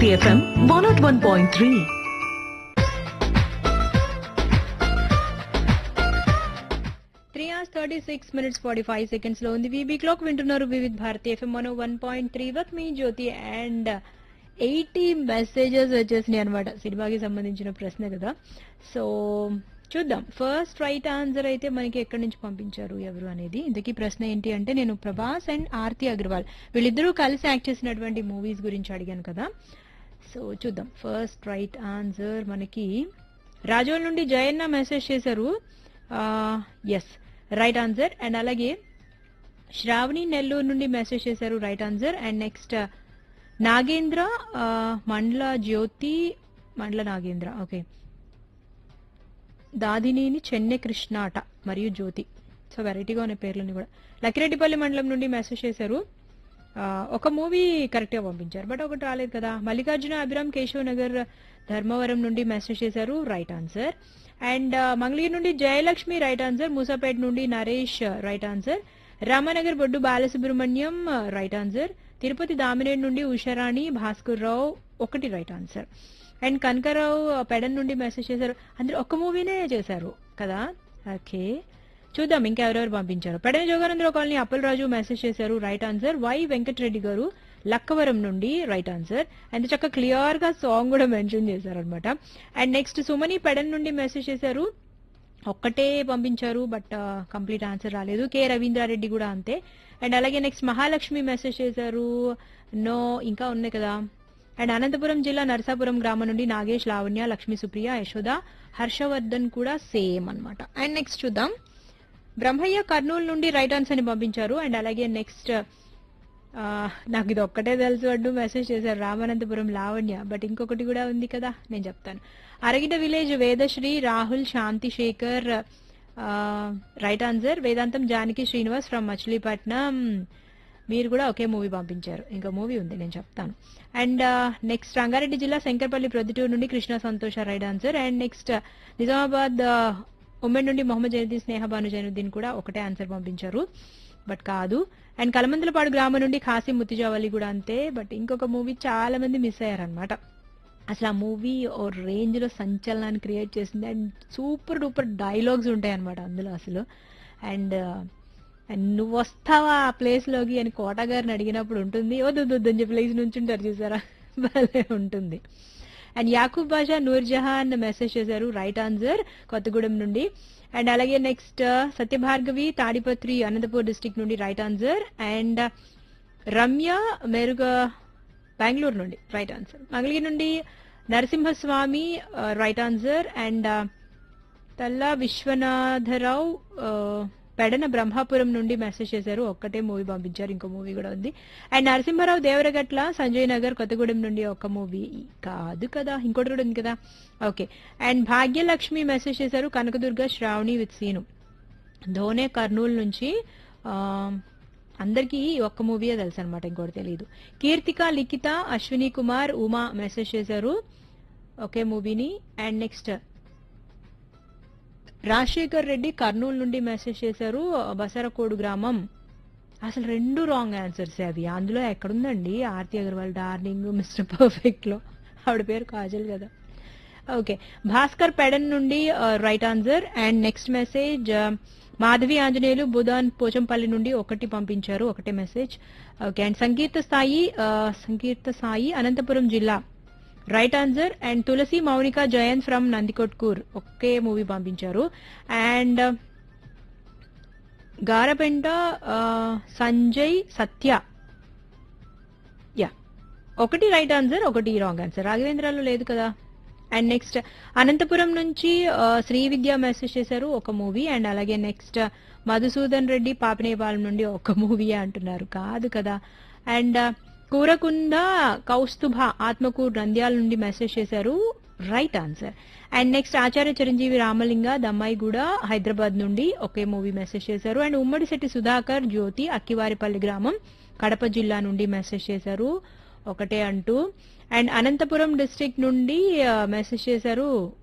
Bharti FM 101.3. 3 hours 36 minutes 45 seconds లో ఉంది VB clock వింటున్నారు Vividh Bharati FM 101.3 with me Jyothi and 80 messages వచ్చేసినాయి అనమాట సినిమాకి సంబంధించిన ప్రశ్న కదా. సో చూద్దాం ఫస్ట్ రైట్ ఆన్సర్ అయితే మనకి ఎక్కడి నుంచి పంపించారు ఎవరు అనేది. ఇంతకీ ప్రశ్న ఏంటి అంటే నేను ప్రభాస్ అండ్ ఆర్తి అగర్వాల్ వీళ్ళిద్దరూ కలిసి యాక్ట్ చేసినటువంటి మూవీస్ గురించి అడిగాను కదా. సో చూద్దాం ఫస్ట్ రైట్ ఆన్సర్ మనకి రాజోల్ నుండి జయన్న మెసేజ్ చేశారు. Yes right answer. అండ్ అలాగే శ్రావణి నెల్లూరు నుండి మెసేజ్ చేశారు right answer. And next Nagendra మండల జ్యోతి మండల నాగేంద్ర ఓకే దాదినేని చెన్నె కృష్ణాట మరియు జ్యోతి. సో వెరైటీగా ఉన్న పేర్లని కూడా. లక్కిరెడ్డిపల్లి మండలం నుండి మెసేజ్ చేశారు. ఒక మూవీ కరెక్ట్ గా పంపించారు బట్ ఒకటి రాలేదు కదా. మల్లికార్జున అభిరామ్ కేశవ్ నగర్ ధర్మవరం నుండి మెసేజ్ చేశారు రైట్ ఆన్సర్. అండ్ మంగళగిరి నుండి జయలక్ష్మి రైట్ ఆన్సర్. మూసాపేట నుండి నరేష్ రైట్ ఆన్సర్. రామనగర్ బొడ్డు బాలసుబ్రహ్మణ్యం రైట్ ఆన్సర్. తిరుపతి దామినేడు నుండి ఉషారాణి భాస్కర్ రావు ఒకటి right answer. And Kanaka Rao Pedana నుండి మెసేజ్ చేశారు. అందరూ ఒక్క మూవీనే చేశారు కదా. ఓకే చూద్దాం ఇంకా ఎవరెవరు పంపించారు. పెడన జోగానందర కాలనీ అప్పలరాజు మెసేజ్ చేశారు రైట్ ఆన్సర్. వై వెంకటరెడ్డి గారు లక్కవరం నుండి రైట్ ఆన్సర్. అండ్ చక్క క్లియర్ గా సాంగ్ కూడా మెన్షన్ చేశారు అనమాట. అండ్ నెక్స్ట్ సుమని పెడన్ నుండి మెసేజ్ చేశారు. ఒక్కటే పంపించారు బట్ కంప్లీట్ ఆన్సర్ రాలేదు. కె రవీంద్రారెడ్డి కూడా అంతే. అండ్ అలాగే నెక్స్ట్ మహాలక్ష్మి మెసేజ్ చేశారు. నో ఇంకా ఉన్నాయి కదా. అండ్ అనంతపురం జిల్లా నరసాపురం గ్రామం నుండి నాగేష్ లావణ్య లక్ష్మీ సుప్రియ యశోద హర్షవర్ధన్ కూడా సేమ్ అనమాట. అండ్ నెక్స్ట్ చూద్దాం బ్రహ్మయ్య కర్నూలు నుండి రైట్ ఆన్సర్ ని పంపించారు. అండ్ అలాగే నెక్స్ట్ నాకు ఇది ఒక్కటే తెలుసు అంటూ మెసేజ్ చేశారు రామానంతపురం లావణ్య బట్ ఇంకొకటి కూడా ఉంది కదా నేను చెప్తాను. అరగిట village Vedasri Rahul Shanti Shekhar right answer. Vedantam Janaki Srinivas from Machilipatnam మీరు కూడా ఒకే మూవీ పంపించారు. ఇంకా మూవీ ఉంది నేను చెప్తాను. అండ్ నెక్స్ట్ రంగారెడ్డి జిల్లా శంకర్పల్లి ప్రొద్దుటూరు నుండి కృష్ణ సంతోష right answer. And next Nizamabad women నుండి మొహమ్మద్ జైనుద్దీన్ స్నేహ భాను జైనుద్దీన్ కూడా ఒకటే ఆన్సర్ పంపించారు బట్ కాదు. అండ్ కలమందలపాడు గ్రామం నుండి ఖాసిం ముత్తిజావలి కూడా అంతే బట్ ఇంకొక మూవీ చాలా మంది మిస్ అయ్యారనమాట. అసలు ఆ మూవీ ఓ రేంజ్ లో సంచలనాన్ని క్రియేట్ చేసింది. అండ్ సూపర్ డూపర్ డైలాగ్స్ ఉంటాయి అనమాట అందులో అసలు. అండ్ నువ్వు వస్తావా ఆ ప్లేస్ లోకి అని కోట గారిని అడిగినప్పుడు ఉంటుంది వద్దు అని చెప్పి ప్లేస్ నుంచి ఉంటారు చూసారా భలే ఉంటుంది. And Yakub Basha Nurjahan message చేశారు రైట్ ఆన్సర్ కొత్తగూడెం నుండి. అండ్ అలాగే నెక్స్ట్ సత్యభార్గవి తాడిపత్రి అనంతపూర్ డిస్టిక్ నుండి right answer. And Ramya Meruga Bengaluru నుండి రైట్ ఆన్సర్. మంగళగిరి నుండి నరసింహస్వామి రైట్ ఆన్సర్. అండ్ తల్లా విశ్వనాథరావు పెడన బ్రహ్మాపురం నుండి మెసేజ్ చేశారు. ఒక్కటే మూవీ పంపించారు ఇంకో మూవీ కూడా ఉంది. అండ్ నరసింహారావు దేవరగట్ల సంజయ్ నగర్ కొత్తగూడెం నుండి ఒక మూవీ కాదు కదా ఇంకోటి కూడా ఉంది కదా ఓకే. అండ్ భాగ్యలక్ష్మి మెసేజ్ చేశారు కనకదుర్గ శ్రావణి విత్ సీను ధోనే కర్నూలు నుంచి. అందరికీ ఒక్క మూవీయే తెలుసు అనమాట ఇంకోటి తెలియదు. కీర్తిక లిఖిత అశ్విని కుమార్ ఉమా మెసేజ్ చేశారు ఒకే మూవీని. అండ్ నెక్స్ట్ రాజశేఖర్ రెడ్డి కర్నూలు నుండి మెసేజ్ చేశారు బసరకోడు గ్రామం. అసలు రెండు రాంగ్ ఆన్సర్స్ అవి. అందులో ఎక్కడుందండి Aarti Agarwal darling mister perfect లో ఆవిడ పేరు కాజల్ కదా ఓకే. భాస్కర్ పెడన్ నుండి right answer. And next message Madhavi Anjaneyulu Budhan Pochampally నుండి ఒకటి పంపించారు ఒకటే message okay. And సంకీర్త Sai Anantapuram జిల్లా right answer. And Tulasi Mounika Jayant from Nandikotkur okay movie పంపించారు. And Garapenta Sanjay Satya yeah ఒకటి రైట్ ఆన్సర్ ఒకటి రాంగ్ ఆన్సర్. రాఘవేంద్రలో లేదు కదా. అండ్ నెక్స్ట్ అనంతపురం నుంచి శ్రీ విద్య మెసేజ్ చేశారు ఒక మూవీ. అండ్ అలాగే నెక్స్ట్ మధుసూదన్ రెడ్డి పాపనేపాలెం నుండి ఒక మూవీ అంటున్నారు కాదు కదా. అండ్ కూరకుంద కౌస్తుభ ఆత్మకూర్ నంద్యాల నుండి మెసేజ్ చేశారు రైట్ ఆన్సర్. అండ్ నెక్స్ట్ ఆచార్య చిరంజీవి రామలింగ దమ్మాయిగూడ హైదరాబాద్ నుండి ఒకే మూవీ మెసేజ్ చేశారు. అండ్ ఉమ్మడిశెట్టి సుధాకర్ జ్యోతి అక్కివారిపల్లి గ్రామం కడప జిల్లా నుండి మెసేజ్ చేశారు ఒకటే అంటూ. అండ్ అనంతపురం డిస్ట్రిక్ట్ నుండి మెసేజ్ చేశారు